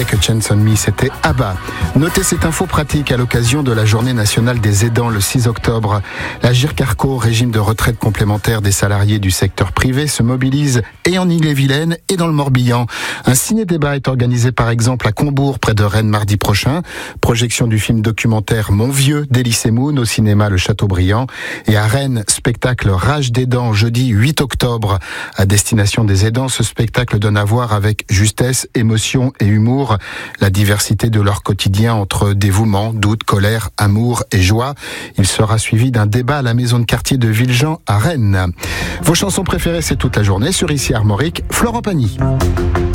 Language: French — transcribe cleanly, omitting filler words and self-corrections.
Take a Chance on Me, c'était ABBA. Notez cette info pratique à l'occasion de la Journée nationale des aidants le 6 octobre. La GIRC-ARCO, régime de retraite complémentaire des salariés du secteur privé, se mobilise et en Ille-et-Vilaine et dans le Morbihan. Un ciné-débat est organisé par exemple à Combourg, près de Rennes, mardi prochain. Projection du film documentaire Mon Vieux d'Elysée Moon au cinéma Le Châteaubriand. Et à Rennes, spectacle Rage des dents, jeudi 8 octobre. À destination des aidants, ce spectacle donne à voir avec justesse, émotion et humour la diversité de leur quotidien entre dévouement, doute, colère, amour et joie. Il sera suivi d'un débat à la maison de quartier de Villejean à Rennes. Vos chansons préférées, c'est toute la journée sur Ici Armorique, Florent Pagny.